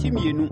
Timienu.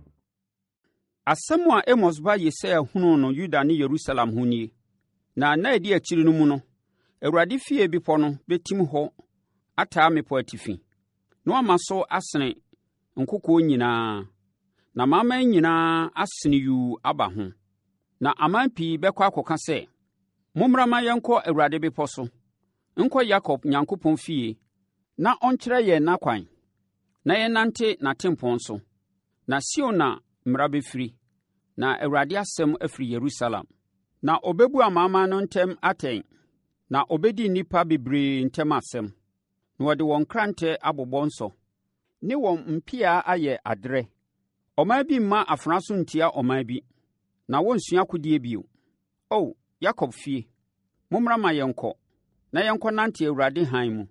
Asɛm a Amos ba Yesaia hunu no Yuda ne Yerusalem ho nie. Na edi akyiri no mu no, Awurade fie bepɔ no betim hɔ ataa mepɔ atifi. Na ama so asene nkokɔ nyinaa. Na aman nyinaa asene yu aba ho. Na aman pii bɛkɔ akɔka sɛ, mommra ma yɛnkɔ Awurade bepɔ so, nkɔ Yakob Nyankopɔn fie, na ɔnkyerɛ yɛn n'akwan, na yɛnante n'atempɔn so. Na Sion na mmara bɛfiri, na Awurade asɛm afiri Yerusalem. Na ɔbɛbu amanaman no ntɛm atɛn, na ɔbɛdi nnipa bebree ntɛm asɛm. Na wɔde wɔn krantɛ abobɔ nsɔ, ne wɔn mpia ayɛ adrɛ. Ɔman bi mma afena so ntia ɔman bi, na wɔnsua akodie bio. O, Yakob fie, mommra ma yɛnkɔ, na yɛnkɔnante Awurade hann mu.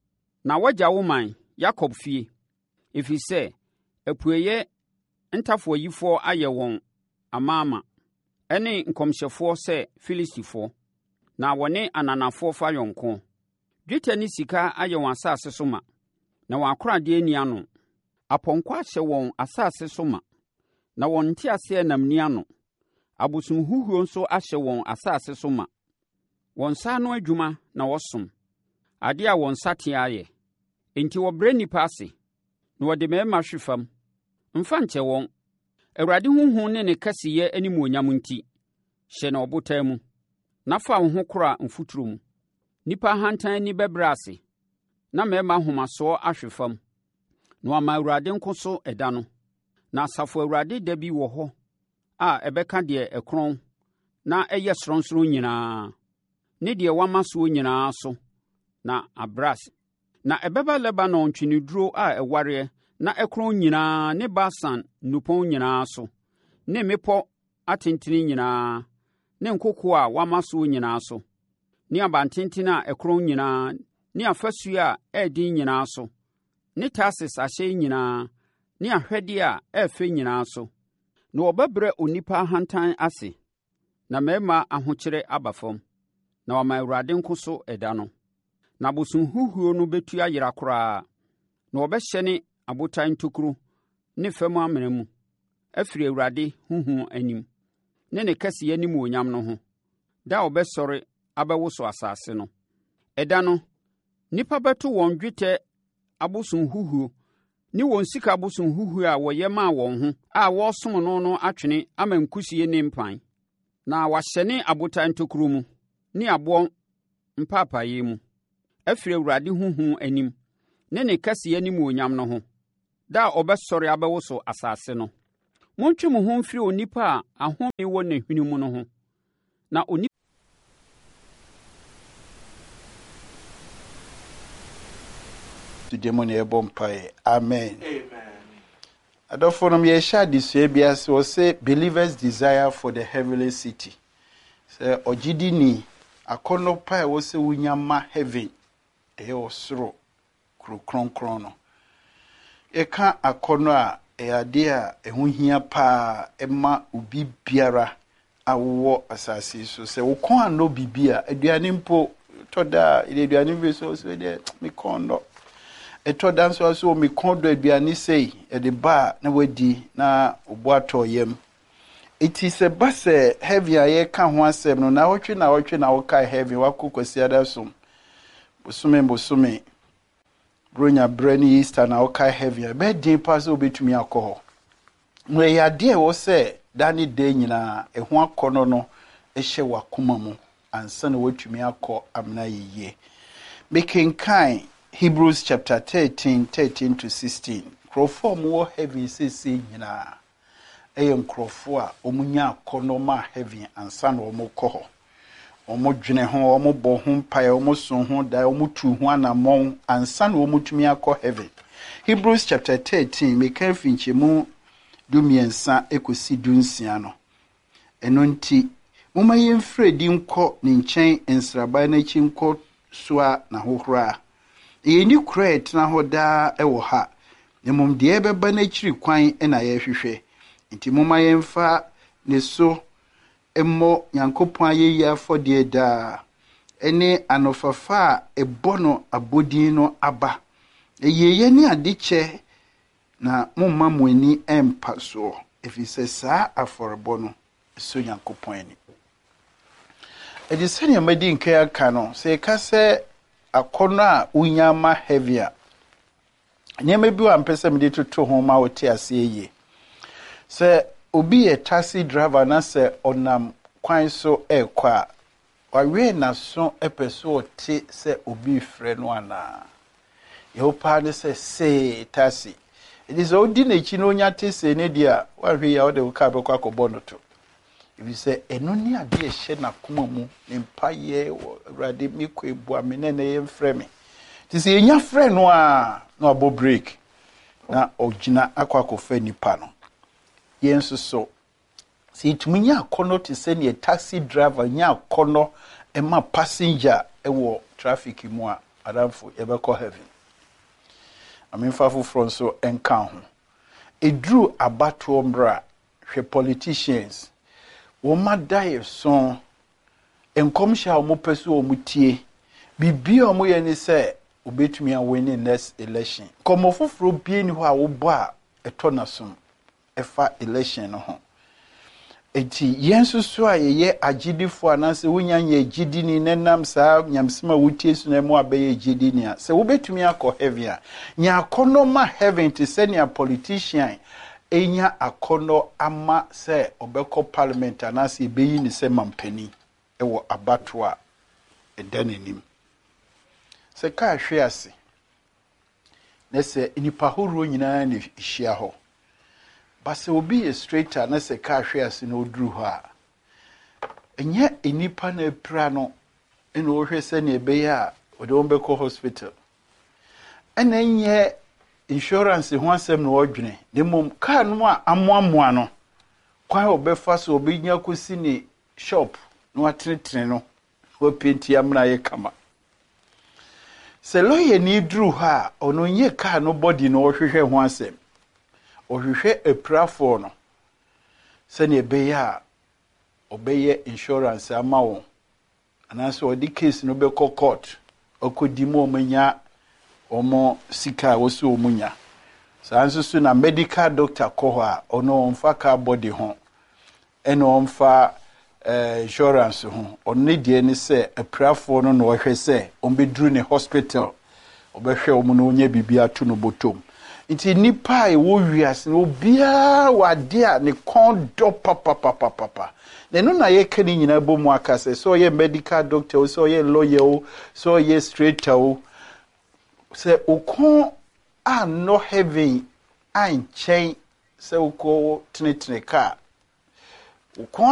Na wɔagya wo man, Yakob fie, ɛfiri sɛ, apueyɛ ntafowayifoɔ ayɛ wɔn amaama, ɛne nkɔmhyɛfoɔ sɛ Filistifoɔ, na wɔne ananafoɔ fa yɔnko. Dwetɛ ne sika ayɛ wɔn asase so ma, na wɔn akoradeɛ ni ano. Apɔnkɔ ahyɛ wɔn asase so ma, na wɔn nteaseɛnam ni ano. Abosomhuhuo nso ahyɛ wɔn asase so ma. Wɔn nsa ano adwuma na wɔsom, adeɛ a wɔn nsateaa ayɛ. Enti wɔbrɛ nnipa ase, na wɔde mmarima hwe fam. Mfa nkyɛ wɔn. Awurade honhom ne ne kɛseyɛ animuonyam nti, hyɛ no ɔbotan mu, na fa wo ho kora mfuturo mu. Nnipa ahantan ani bɛbrɛ ase, na mmarima ahomasoɔ ahwe fam. Na wɔama Awurade nko so ɛda no. Na Asafo Awurade da bi wɔ hɔ a ɛbɛka deɛ ɛkorɔn na ɛyɛ sorɔnsorɔn nyinaa, ne deɛ wama soɔ nyinaa so, na abras. Na ɛbɛba Lebanon ntweneduro a ɛwareɛ na ɛkorɔn nyinaa ne Basan nnupɔn nyinaa so, ne mmepɔ atentene nyinaa, ne nkoko a wama soɔ nyinaa so, ne abantenten a ɛkorɔn nyinaa, ne afasuo a ɛɛden nyinaa so, ne Tarsis ahyɛn nyinaa, ne ahwɛdeɛ a ɛɛfɛ nyinaa so. Na wɔbɛbrɛ onipa ahantan ase, na mmarima ahokyere aba fam, na wɔama Awurade nko so ɛda no. Na abosomhuhuo no bɛtu ayera koraa, na wɔbɛhyɛne abotan ntokuro ne fam amena mu, afiri Awurade huhu anim, ne ne kɛseyɛ animuonyam no ho, da a wɔbɛsɔre abɛwoso asase no. Ɛda no, nnipa bɛto wɔn dwetɛ abosomhuhuo ne wɔn sika abosomhuhuo a wɔyɛ maa wɔn ho a wɔresom no atwene ama nkusie ne mpan. Na wɔahyɛne abotan ntokuro mu ne aboɔ mpaapaeɛ mu, afiri Awurade huhu anim, ne ne kɛseyɛ animuonyam no ho, da a ɔbɛsɔre abɛwoso asase no. Montwe mo ho mfiri onipa a ahome wɔ ne hwene mu no ho, na onipa Amen. Adolfo, share this way say believers' desire for the heavenly city. Say ojidini akono pa wo se wunyama heaven e osoro kronkron. Eka akono a ade a ehu hia pa ema ubi biara awo asase so se wo kon ano bibia aduane mpo toda ile aduane bi so de me kondo eto danso so me kondo aduane sei e de ba na wadi na oboato yam. It is a bus heavy aye kan ho asem no na wotwe na wokai heavy wakokwasi adasom bosume bronya brani easter na wokai heavy be din pass obetumi akọ no ya de wo se dani de nyina eho akọ no ehye wakoma mu ansa na watumi akọ amna yiye. Making kind Hebrews chapter 13 to 16. Crofo wo heavy sisi nyina eyem crofo a omunya akọ ma heavy ansa na omukọ ho. Omodwene ho omobọ ho mpae omoso ho da omutu ho anamon ansa na omutumi akọ heaven. Hebrews chapter 13 meka finchemu dumiensa ekosi dunsia no. Eno nti moma yemfre di nkọ ne nkyɛn ensraba na chi nkọ soa na hohora. Yeni kura etna ho da ewo ha. Nemom de ebeba na chiri kwan na ye hwehwe. Nti moma yemfa ne so emmo Nyankopɔn ayeyi afɔde da ene anofafa ebono abodin no aba. Eyeye ne adeche na momma mo ani empa so efi se saa aforebo no so Nyankopɔn ani edi sene amadi nke aka no se ka se akono a unya ma heavy a nyema bi wa mpese mede toto ho ma wote ase ye se obi ye taxi driver na se onam kwan so ekwa wawe na so epeso ote se obi frɛ no ana ye pa ne se taxi it is odi na chi no onya te se ne dia wahwe ya ode ka bekwa akɔbɔ no to if say eno ni ade ehye na koma mu ne mpaye awurade mi kɔ ebu amene na ye mfrɛ me ti se enya frɛ no a na abo break na ogina akwakofa nipa no yenso so si itumi nya akono te se ne taxi driver nya akono ema passenger ewo traffic mu a adamfo yebekɔ heaven aminfafo front so enka ho edru abato mbra hwe politicians wo madaye so enkomhya wo peso wo mutie bibia wo ye ni se obetumi a win next election komo foforo bie ni ho a wo bo a etona som efa election no ho eti yensu so a ye agidifo anase wonya nya agidini nenam saa nyamsema wotie so na mu abeye agidini a se wo betumi akɔ heaven a nya akono ma heaven te se ne politician enya akono ama se obekɔ parliament anase beyi ni se mampani ewo abato a edanenim se ka hwe ase na se nipa horo nyina ne hia ho ba se obi e straighter na se ka hwe ase na oduru ho a enye enipa na epra no ene o hwe se na ebe ya ode on beko hospital ene enye insurance ho asem na odwene de mom ka no a amoamoa no kwan obefa so obi nya kosi ni shop no atretre no o penti amna ye kama se loye ni duru ha ono nye ka no body no ohwehwe ho asem ohwehwe eprafo no se ne ebe ya obeye insurance ama wo anaso odi case no be court okodi mo omanya omo sika woso omunya sanso so na medical doctor ko ha ono onfa ka body ho eno onfa insurance ho onne die ni se eprafo no no ohwe se ombedru ne hospital obehwe omu no onya bibia to no botom nti nipa e wo wiase no bia wade a ne kondo papa nenu na ye kani nyina bomu akase so ye medical doctor so ye lawyer so ye straighter se ukon a no heaven an chain se uko tene ka ukon